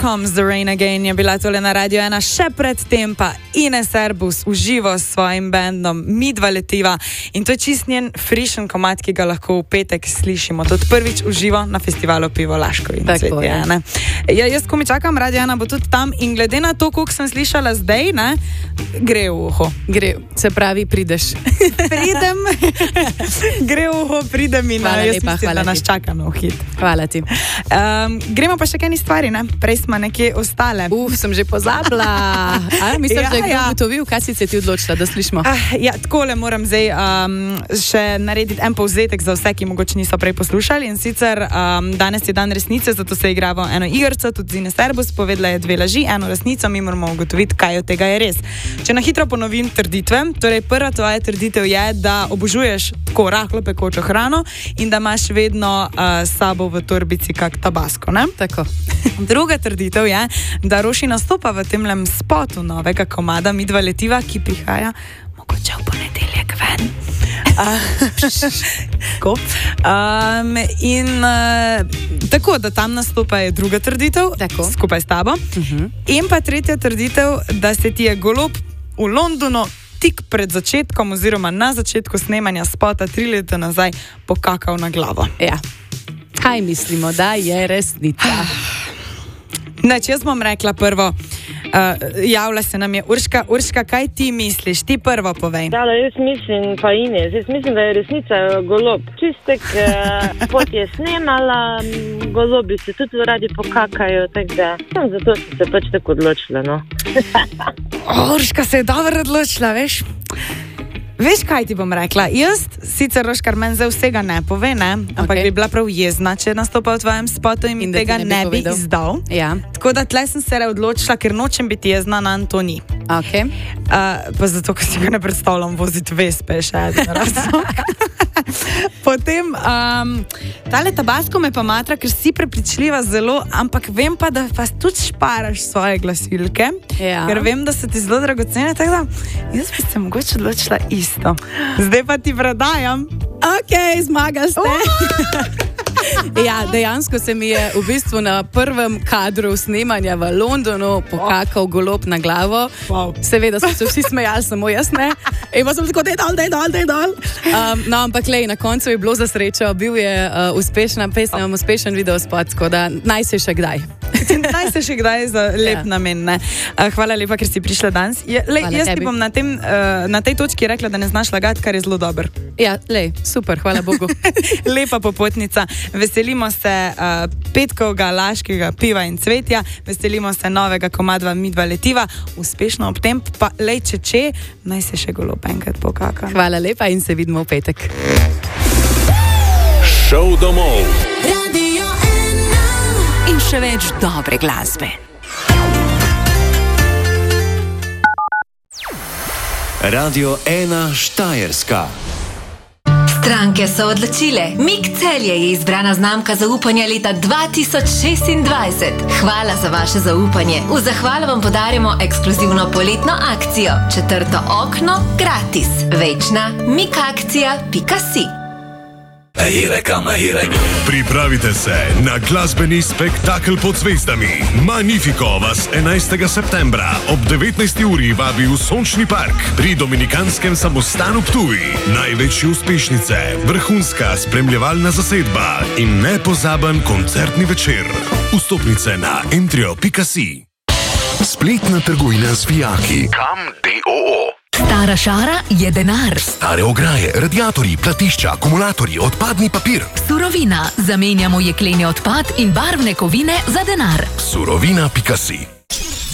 Comes the Rain Again je bila tole na Radio 1, še predtem pa Ines Erbus uživo s svojim bandom Midva letiva in to je čist njen frišen komad, ki ga lahko v petek slišimo. Tudi prvič uživo na festivalu Pivo Laško in Cvetje. Ja, jaz ko mi čakam, Radio 1 bo tudi tam in glede na to, koliko sem slišala zdaj, ne, gre v uho. Gre, se pravi, prideš. Pridem, gre v uho, pridem in jaz mislim, da nas čaka nov hit. Hvala ti. Gremo pa še kaj stvari, ne? Prej smo nekje ostale. Sem že pozabila. Mislim, da je kdo ugotovil, kaj si se ti odločila, da slišimo? Ja, takole moram zdaj še narediti en povzetek za vse, ki mogoče niso prej poslušali. In sicer danes je dan resnice, zato se igramo eno igrco, tudi Ines Erbus, povedala je 2 laži, eno resnico, mi moramo ugotoviti, kaj od tega je res. Če na hitro ponovim trditve, torej prva tvoja trditev je, da obožuješ tako rahlo pekočo hrano in da imaš vedno s sabo v torbici kak tabasko, ne? Tako. Druga trditev je, da Roši nastopa v temlem spotu novega komada Midva letiva, ki prihaja mogoče v ponedeljek ven. Tako, da tam nastopa je druga trditev, tako, skupaj s tabo. In pa tretja trditev, da se ti je golob v Londonu tik pred začetkom oziroma na začetku snemanja spota 3 leta nazaj pokakal na glavo. Ja. Kaj mislimo, da je resnica? Jaz bom rekla prvo. Javlja se nam je Urška, kaj ti misliš? Ti prvo povej. Da, jaz mislim, pa Ines, jaz mislim, da je resnica golob. Čistek pot je snemala, golobi se tudi radi pokakajo, tako da zato sem se pač tako odločila, no. Urška se je dobro odločila, veš? Veš, kaj ti bom rekla? Jaz, sicer Roškar meni zdaj vsega ne pove, ne? Ampak bi bila prav jezna, če nastopa v tvojem spotu in tega ne bi izdal. Ja. Tako da tle sem se odločila, ker nočem biti jezna na Antoni. Okay. Pa zato, ker si ga ne predstavljam voziti vespe, še eden razlog. Potem, tale tabasko me pa matra, ker si prepričljiva zelo, ampak vem pa, da pa tudi šparaš svoje glasilke, ker vem, da so ti zelo dragocene, tako da jaz bi se mogoče odločila isto. Zdaj pa ti predajam. Ok, zmaga ste. Ja, dejansko se mi je v bistvu na prvem kadru snemanja v Londonu pokakal golob na glavo. Seveda so se vsi smejali, samo jaz ne. In pa sem tako, dej dol. No, ampak lej, na koncu je bilo za srečo, bil je uspešna pesem, uspešen videospot, tako da naj se še kdaj. Naj se še kdaj za lep namen, ne. Hvala lepa, ker si prišla danes. Jaz ti bom na tej točki rekla, da ne znaš lagati, kar je zelo dober. Ja, lej, super, hvala Bogu. Lepa popotnica. Veselimo se petkovega laškega piva in cvetja, veselimo se novega komadva Midva letiva, uspešno ob tem, pa lej, če, naj se še golob enkrat pokaka. Hvala lepa in se vidimo v petek. Šov domov. Radio 1 in še več dobre glasbe. Radio 1 Štajerska. Stranke so odločile. Mik Celje je izbrana znamka zaupanja leta 2026. Hvala za vaše zaupanje. V zahvalo vam podarjamo ekskluzivno poletno akcijo. 4. okno gratis. Večna mikakcija.si. Pripravite se na glasbeni spektakel pod zvezdami. Magnifico vas 11. septembra ob 19. uri vabi v Sončni park pri Dominikanskem samostanu Ptuj. Največje uspešnice, vrhunska spremljevalna zasedba in nepozaben koncertni večer. Vstopnice na entrio.si. Spletna trgovina z vijaki. Kam DOO. Stara šara je denar. Stare ograje, radiatorji, platišča, akumulatorji, odpadni papir. Surovina. Zamenjamo jekleni odpad in barvne kovine za denar. Surovina.si.